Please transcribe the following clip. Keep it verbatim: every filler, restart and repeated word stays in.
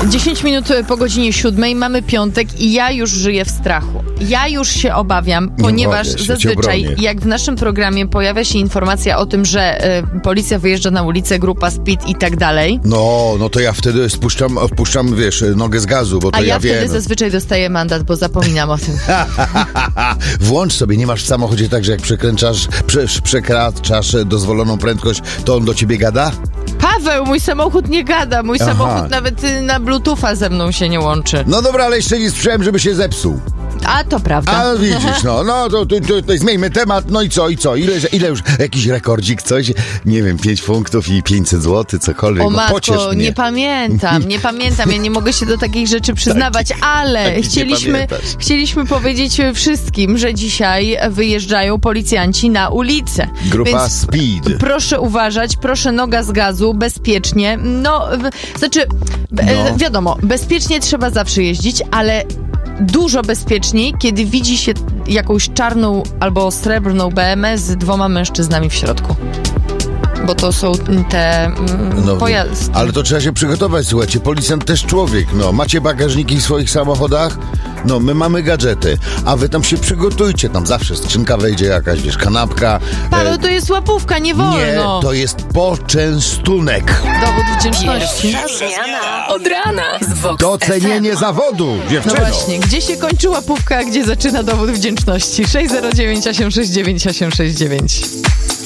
dziesięć minut po godzinie siódmej, mamy piątek i ja już żyję w strachu. Ja już się obawiam, ponieważ się, zazwyczaj jak w naszym programie pojawia się informacja o tym, że y, policja wyjeżdża na ulicę, grupa speed i tak dalej. No, no to ja wtedy spuszczam, wpuszczam, wiesz, nogę z gazu, bo to A ja, ja wiem. wtedy zazwyczaj dostaję mandat, bo zapominam o tym. Włącz sobie, nie masz w samochodzie tak, że jak przekręcasz, prze, przekraczasz dozwoloną prędkość, to on do ciebie gada? Paweł, mój samochód nie gada, mój Aha. samochód nawet y, na Bluetootha ze mną się nie łączy. No dobra, ale jeszcze nie słyszałem, żeby się zepsuł. A to prawda. A widzisz, no, no to, to, to, to zmieńmy temat, no i co, i co? Ile, ile już, jakiś rekordzik, coś? Nie wiem, pięć punktów i pięćset złotych, cokolwiek. O no, matko, pociesz mnie. nie pamiętam, nie pamiętam, ja nie mogę się do takich rzeczy przyznawać, ale tak, chcieliśmy, chcieliśmy powiedzieć wszystkim, że dzisiaj wyjeżdżają policjanci na ulicę. Grupa Więc Speed. Proszę uważać, proszę noga z gazu, bezpiecznie. No, w, znaczy, No. e, wiadomo, bezpiecznie trzeba zawsze jeździć, ale dużo bezpieczniej, kiedy widzi się jakąś czarną albo srebrną B M W z dwoma mężczyznami w środku. Bo to są te mm, No, pojazdy. ale to trzeba się przygotować, słuchajcie, policjant też człowiek, no, macie bagażniki w swoich samochodach? No, my mamy gadżety, a wy tam się przygotujcie, tam zawsze skrzynka wejdzie jakaś, wiesz, kanapka. Paweł, e, to jest łapówka, nie wolno. Nie, to jest poczęstunek. Dowód wdzięczności. Pierwsza zmiana od rana z Vox Docenienie F M. zawodu, No dziewczyno. właśnie, gdzie się kończy łapówka, a gdzie zaczyna dowód wdzięczności? sześć zero dziewięć osiem sześć dziewięć osiem sześć dziewięć.